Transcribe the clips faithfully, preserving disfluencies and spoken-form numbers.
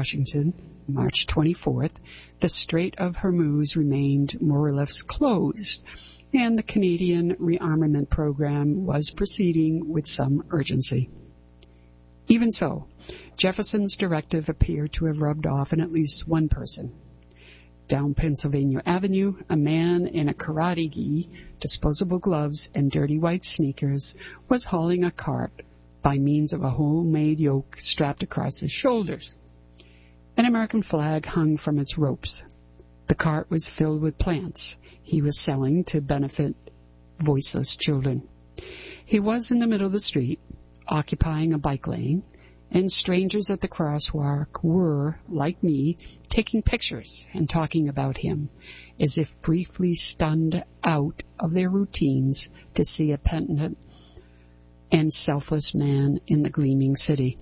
Washington, March twenty-fourth, the Strait of Hormuz remained more or less closed, and the Canadian rearmament program was proceeding with some urgency. Even so, Jefferson's directive appeared to have rubbed off on at least one person. Down Pennsylvania Avenue, a man in a karate gi, disposable gloves, and dirty white sneakers was hauling a cart by means of a homemade yoke strapped across his shoulders. An American flag hung from its ropes. The cart was filled with plants he was selling to benefit voiceless children. He was in the middle of the street, occupying a bike lane, and strangers at the crosswalk were, like me, taking pictures and talking about him, as if briefly stunned out of their routines to see a penitent and selfless man in the gleaming city.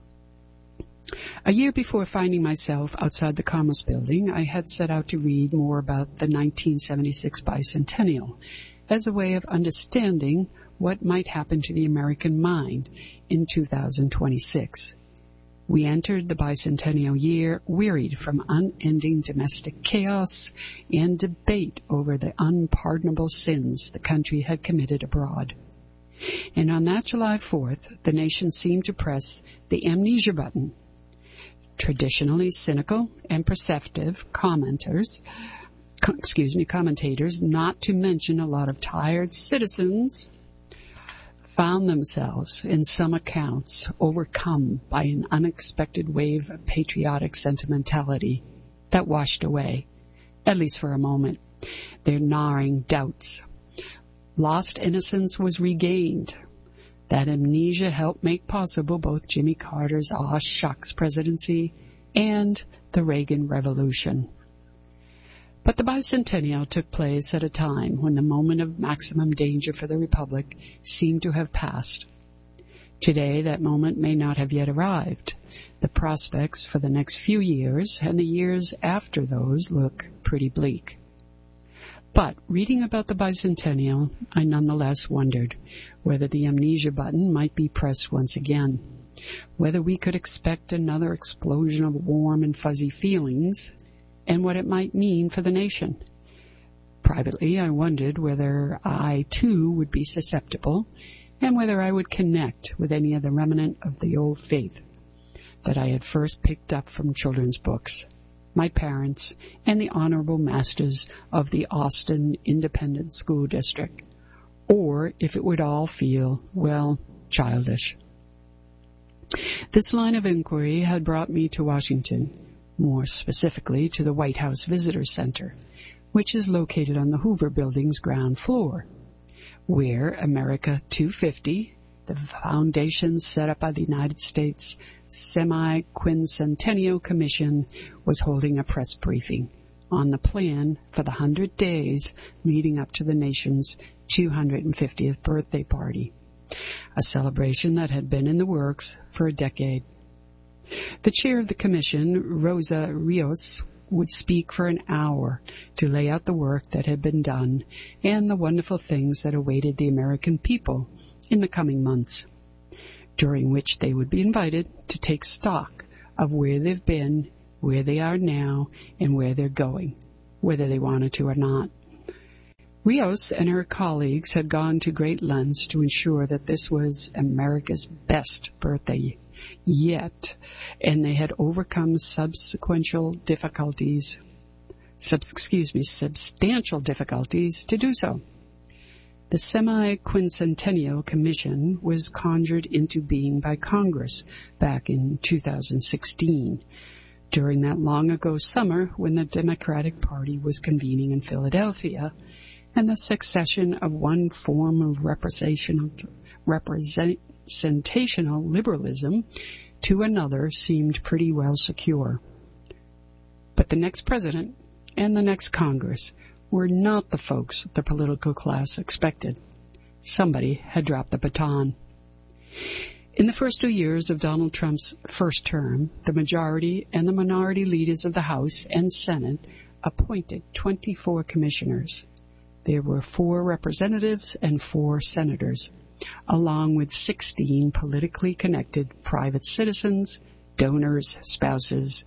A year before finding myself outside the Commerce Building, I had set out to read more about the nineteen seventy-six bicentennial as a way of understanding what might happen to the American mind in two thousand twenty-six. We entered the bicentennial year wearied from unending domestic chaos and debate over the unpardonable sins the country had committed abroad. And on that July fourth, the nation seemed to press the amnesia button. Traditionally cynical and perceptive commenters, co- excuse me, commentators, not to mention a lot of tired citizens, found themselves, in some accounts, overcome by an unexpected wave of patriotic sentimentality that washed away, at least for a moment, their gnawing doubts. Lost innocence was regained. That amnesia helped make possible both Jimmy Carter's aw shucks presidency and the Reagan Revolution. But the bicentennial took place at a time when the moment of maximum danger for the Republic seemed to have passed. Today, that moment may not have yet arrived. The prospects for the next few years and the years after those look pretty bleak. But reading about the bicentennial, I nonetheless wondered whether the amnesia button might be pressed once again, whether we could expect another explosion of warm and fuzzy feelings, and what it might mean for the nation. Privately, I wondered whether I, too, would be susceptible, and whether I would connect with any of the remnant of the old faith that I had first picked up from children's books, my parents, and the honorable masters of the Austin Independent School District, or if it would all feel, well, childish. This line of inquiry had brought me to Washington, more specifically to the White House Visitor Center, which is located on the Hoover Building's ground floor, where America two fifty, the foundation set up by the United States Semi-Quincentennial Commission, was holding a press briefing on the plan for the hundred days leading up to the nation's two hundred fiftieth birthday party, a celebration that had been in the works for a decade. The chair of the commission, Rosa Rios, would speak for an hour to lay out the work that had been done and the wonderful things that awaited the American people in the coming months, during which they would be invited to take stock of where they've been, where they are now, and where they're going, whether they wanted to or not. Rios and her colleagues had gone to great lengths to ensure that this was America's best birthday yet, and they had overcome subsequential difficulties, sub, excuse me, substantial difficulties to do so. The Semi-Quincentennial Commission was conjured into being by Congress back in two thousand sixteen, during that long-ago summer when the Democratic Party was convening in Philadelphia, and the succession of one form of representational, representational liberalism to another seemed pretty well secure. But the next president and the next Congress were not the folks the political class expected. Somebody had dropped the baton. In the first two years of Donald Trump's first term, the majority and the minority leaders of the House and Senate appointed twenty-four commissioners. There were four representatives and four senators, along with sixteen politically connected private citizens, donors, spouses,